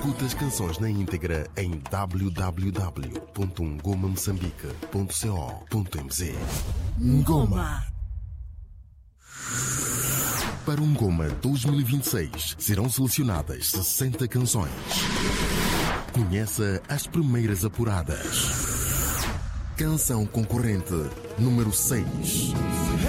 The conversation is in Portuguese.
Escuta as canções na íntegra em www.ngomamoçambique.co.mz. Ngoma. Para o Ngoma 2026 serão selecionadas 60 canções. Conheça as primeiras apuradas. Canção concorrente número 6.